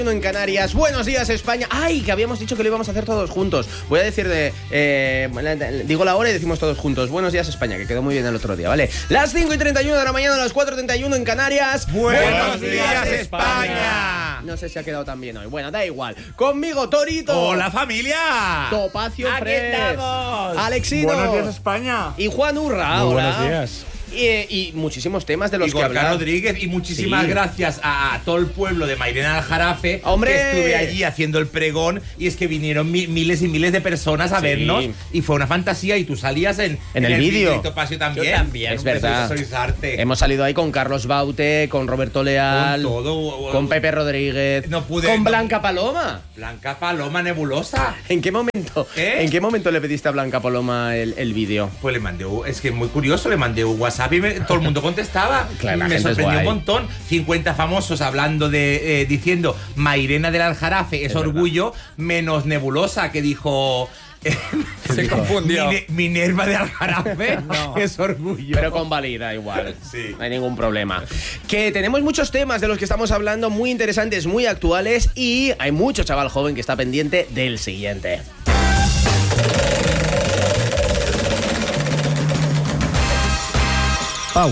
En Canarias. Buenos días, España. ¡Ay! Que habíamos dicho que lo íbamos a hacer todos juntos. Voy a decir digo la hora y decimos todos juntos. Buenos días, España, que quedó muy bien el otro día, ¿vale? Las 5:31 de la mañana, las 4:31 en Canarias. ¡Buenos días, España! No sé si ha quedado tan bien hoy. Bueno, da igual. Conmigo, Torito. ¡Hola, familia! Topacio ¡Aquí Fresh. estamos! Alexino. Buenos días, España. Y Juan Urra. Muy Hola. buenos días. Y muchísimos temas de los Y que Gorka hablar. Rodríguez, y muchísimas Sí. gracias a todo el pueblo de Mairena del Jarafe. ¡Hombre! Que estuve allí haciendo el pregón, y es que vinieron miles y miles de personas a Sí. vernos, y fue una fantasía, y tú salías en el vídeo. Y Topacio también. Yo también. Es verdad. Sois arte. Hemos salido ahí con Carlos Baute, con Roberto Leal, Con todo. con Pepe Rodríguez, No pude- con no- Blanca Paloma. Blanca Paloma Nebulosa. ¿En qué momento? ¿Eh? ¿En qué momento le pediste a Blanca Paloma el vídeo? Pues le mandé, es que muy curioso, le mandé un WhatsApp y todo el mundo contestaba. Claro, la me gente es sorprendió un guay. montón. 50 famosos hablando diciendo Mairena del Aljarafe es orgullo, menos Nebulosa, que dijo... Se confundió. Minerva de Aljarafe es orgullo. Pero convalida igual. Sí. No hay ningún problema. Que tenemos muchos temas de los que estamos hablando, muy interesantes, muy actuales, y hay mucho chaval joven que está pendiente del siguiente. Pau.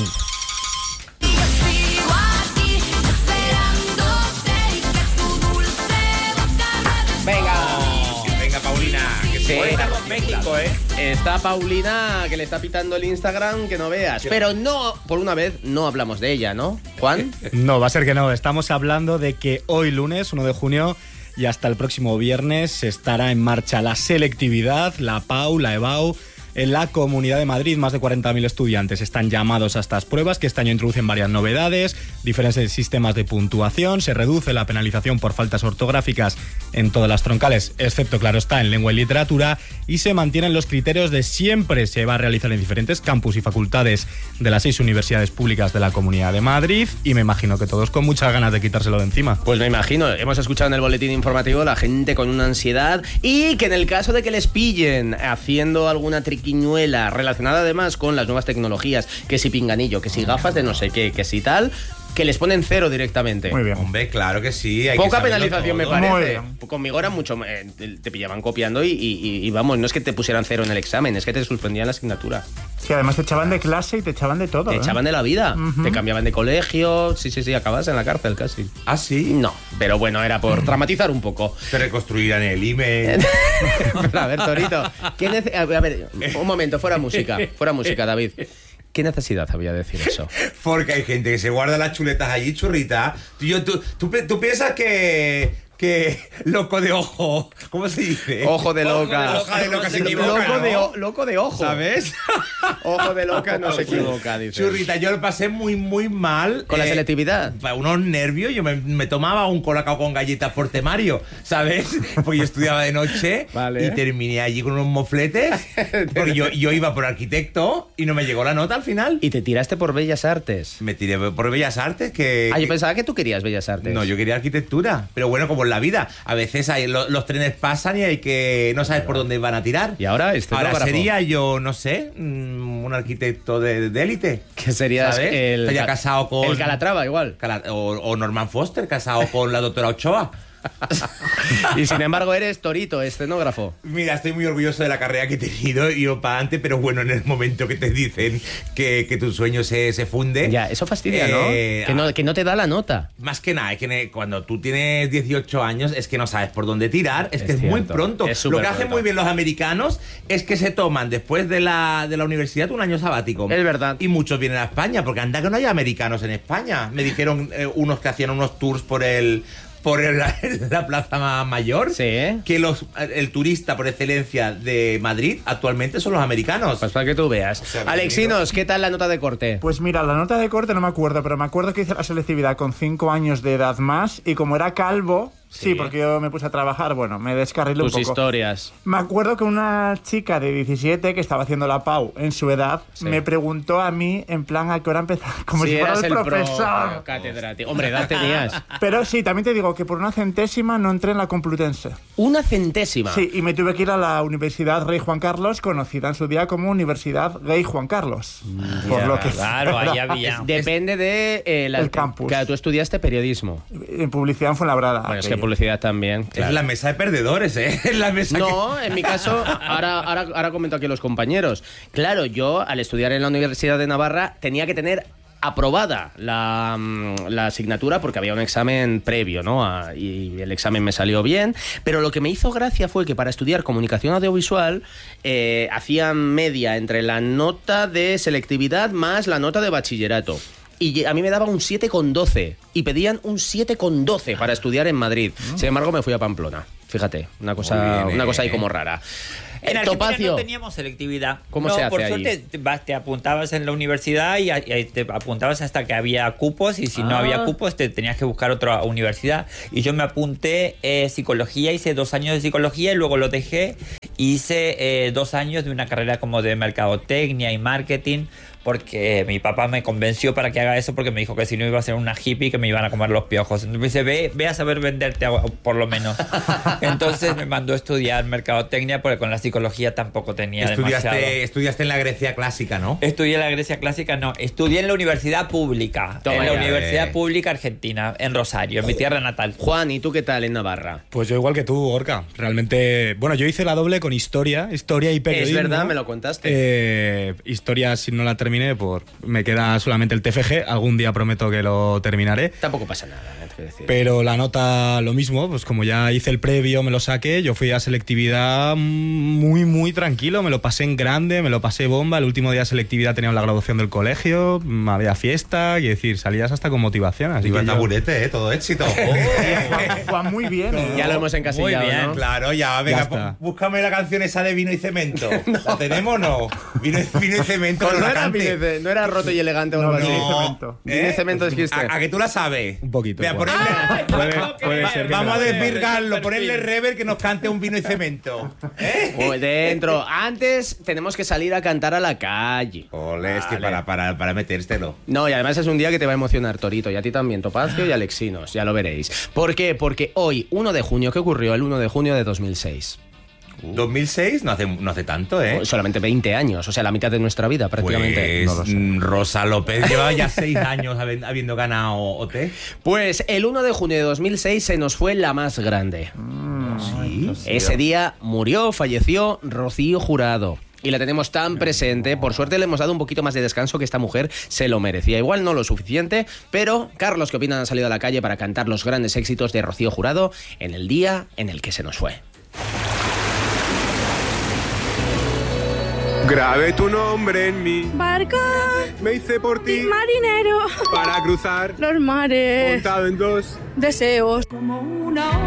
Venga, Paulina, que Sí. se con México, Está Paulina, que le está pitando el Instagram, que no veas. Pero no, por una vez, no hablamos de ella, ¿no, Juan? No, va a ser que no. Estamos hablando de que hoy lunes, 1 de junio, y hasta el próximo viernes estará en marcha la selectividad, la PAU, la EBAU, en la Comunidad de Madrid. Más de 40.000 estudiantes están llamados a estas pruebas, que este año introducen varias novedades, diferentes sistemas de puntuación, se reduce la penalización por faltas ortográficas en todas las troncales, excepto, claro está, en lengua y literatura, y se mantienen los criterios de siempre. Se va a realizar en diferentes campus y facultades de las 6 universidades públicas de la Comunidad de Madrid, y me imagino que todos con muchas ganas de quitárselo de encima. Pues me imagino, hemos escuchado en el boletín informativo la gente con una ansiedad, y que en el caso de que les pillen haciendo alguna triquiñuela relacionada además con las nuevas tecnologías, que si pinganillo, que si gafas de no sé qué, que si tal, que les ponen 0 directamente. Muy bien. Hombre, claro que sí. Hay que Poca saberlo penalización me todo. Muy parece. bien. Conmigo era mucho... te pillaban copiando y vamos, no es que te pusieran 0 en el examen, es que te suspendían la asignatura. Sí, además te echaban de clase y te echaban de todo. Te echaban de la vida, te cambiaban de colegio, sí, acabas en la cárcel casi. ¿Ah, sí? No, pero bueno, era por dramatizar un poco. Te reconstruirán el email. Pero a ver, Torito, a ver, un momento, fuera música, David. ¿Qué necesidad había de decir eso? Porque hay gente que se guarda las chuletas allí, churrita. Tú piensas que loco de ojo, ¿cómo se dice? Ojo de loca. Ojo de loca No se se equivoca, ¿no? Loco de ojo. ¿Sabes? Ojo de loca no se equivoca, dice. Churrita, yo lo pasé muy, muy mal. ¿Con la selectividad? Unos nervios. Yo me tomaba un colacao con galletas por temario, ¿sabes? Porque yo estudiaba de noche. Vale. Y terminé allí con unos mofletes. Porque yo iba por arquitecto y no me llegó la nota al final. ¿Y te tiraste por Bellas Artes? Me tiré por Bellas Artes, que... Yo pensaba que tú querías Bellas Artes. No, yo quería arquitectura. Pero bueno, como en la vida, a veces los trenes pasan y hay que... No sabes por dónde van a tirar. ¿Y ahora Ahora sería yo, no sé, un arquitecto de élite. que serías ¿Sabes? Estaría casado con... el Calatrava igual. O Norman Foster, casado con la doctora Ochoa. Y sin embargo eres Torito, escenógrafo. Mira, estoy muy orgulloso de la carrera que he tenido y yo para adelante, pero bueno, en el momento que te dicen que tu sueño se funde... Ya, eso fastidia, ¿no? Que no te da la nota. Más que nada, es que cuando tú tienes 18 años es que no sabes por dónde tirar, es que es muy cierto, pronto. es Lo que hacen superpronto. muy bien los americanos es que se toman después de la universidad un año sabático. Es verdad. Y muchos vienen a España, porque anda que no hay americanos en España. Me dijeron unos que hacían unos tours por la Plaza Mayor, Sí. que el turista por excelencia de Madrid actualmente son los americanos. Pues para que tú veas. sea, Alexinos, ¿qué tal la nota de corte? Pues mira, la nota de corte no me acuerdo, pero me acuerdo que hice la selectividad con 5 años de edad más, y como era calvo, sí, porque yo me puse a trabajar, bueno, me descarrilé un Tus poco. historias. Me acuerdo que una chica de 17 que estaba haciendo la PAU en su edad me preguntó a mí, en plan, ¿a qué hora empezaba? Como si fuera eras el profesor. catedrático. Hombre, edad tenías. Pero sí, también te digo que por una centésima no entré en la Complutense. Una centésima. Sí, y me tuve que ir a la Universidad Rey Juan Carlos, conocida en su día como Universidad Rey Juan Carlos. Por lo que Claro, ahí había. Depende de El campus. Claro, tú estudiaste periodismo. en publicidad en Fuenlabrada. Bueno, es que publicidad también. Claro. Es la mesa de perdedores, ¿eh? Es la mesa No, en mi caso, ahora comento aquí a los compañeros. Claro, yo al estudiar en la Universidad de Navarra tenía que tener aprobada la asignatura porque había un examen previo, ¿no? Y el examen me salió bien, pero lo que me hizo gracia fue que para estudiar comunicación audiovisual hacían media entre la nota de selectividad más la nota de bachillerato. Y a mí me daba un 7,12 y pedían un 7,12 para estudiar en Madrid. Sin embargo, me fui a Pamplona. Fíjate, una cosa ahí como rara. En Argentina no teníamos selectividad. ¿Cómo se hace por ahí? suerte te apuntabas en la universidad y te apuntabas hasta que había cupos y si no había cupos te tenías que buscar otra universidad. Y yo me apunté psicología, hice 2 años de psicología y luego lo dejé. Hice 2 años de una carrera como de mercadotecnia y marketing porque mi papá me convenció para que haga eso porque me dijo que si no iba a ser una hippie que me iban a comer los piojos. Entonces me dice, ve a saber venderte por lo menos. Entonces me mandó a estudiar mercadotecnia porque con la psicología tampoco tenía demasiado. Estudiaste en la Grecia clásica, ¿no? Estudié en la Grecia clásica, no. Estudié en la universidad pública. Toma en la ya, Universidad Pública Argentina, en Rosario, en mi tierra natal. Juan, ¿y tú qué tal en Navarra? Pues yo igual que tú, Gorka. Realmente, bueno, yo hice la doble con historia y periodismo. Es verdad, me lo contaste. Historia, si no la terminé, me queda solamente el TFG. Algún día prometo que lo terminaré. Tampoco pasa nada, hay que decir. Pero la nota, lo mismo, pues como ya hice el previo, me lo saqué, yo fui a selectividad muy, muy tranquilo, me lo pasé en grande, me lo pasé bomba. El último día de selectividad teníamos la graduación del colegio, había fiesta, y decir, salías hasta con motivación. Así Iba que en taburete, todo éxito. Juan, muy bien. Ya lo hemos encasillado, Muy bien, ¿no? Claro, ya, venga, está. búscame la canción esa de Vino y Cemento. ¿La tenemos o no? Vino y Cemento, Pues no no, la era cante. no era roto y elegante o algo así. Cemento. Vino y Cemento dijiste. ¿A que tú la sabes? Un poquito. Vea, Juan. Puede ser que vamos a me la- desvirgarlo, ponerle rever que nos cante un Vino y Cemento. Pues dentro. Antes tenemos que salir a cantar a la calle. Ole, es que para metértelo. No, y además es un día que te va a emocionar, Torito, y a ti también, Topacio y Alexinos, ya lo veréis. ¿Por qué? Porque hoy, 1 de junio, ¿qué ocurrió el 1 de junio de 2006? 2006 no hace tanto, ¿eh? Solamente 20 años, o sea, la mitad de nuestra vida prácticamente. Pues No lo sé. Rosa López lleva ya 6 años habiendo ganado OT. Pues el 1 de junio de 2006 se nos fue la más grande. Sí. Ese día falleció Rocío Jurado. Y la tenemos tan presente, por suerte le hemos dado un poquito más de descanso que esta mujer se lo merecía. Igual no lo suficiente, pero Carlos, ¿qué opinan? Han salido a la calle para cantar los grandes éxitos de Rocío Jurado en el día en el que se nos fue. Grabé tu nombre en mi Barco, me hice por ti marinero, para cruzar los mares, montado en 2 deseos.